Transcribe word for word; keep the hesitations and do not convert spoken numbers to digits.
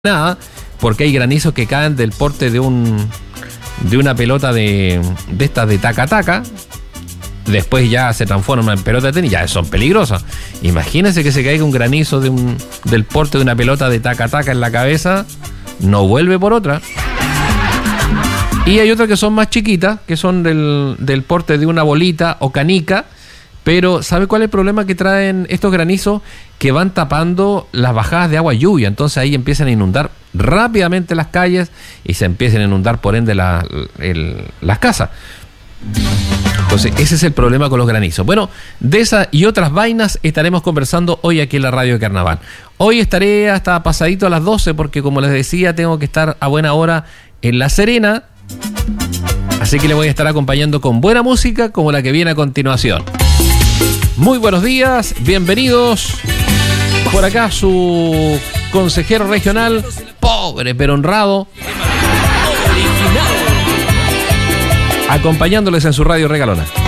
nada, porque hay granizos que caen del porte de un de una pelota de, de estas de taca-taca. Después ya se transforman en pelota de tenis, ya son peligrosas. Imagínense que se caiga un granizo de un, del porte de una pelota de taca-taca en la cabeza, no vuelve por otra. Y hay otras que son más chiquitas, que son del, del porte de una bolita o canica. Pero ¿sabe cuál es el problema que traen estos granizos? Que van tapando las bajadas de agua y lluvia. Entonces ahí empiezan a inundar rápidamente las calles y se empiezan a inundar por ende la, el, las casas. Entonces ese es el problema con los granizos. Bueno, de esas y otras vainas estaremos conversando hoy aquí en la Radio de Carnaval. Hoy estaré hasta pasadito a las doce porque, como les decía, tengo que estar a buena hora en La Serena. Así que le voy a estar acompañando con buena música como la que viene a continuación. Muy buenos días, bienvenidos. Por acá su consejero regional, pobre pero honrado, acompañándoles en su radio regalona.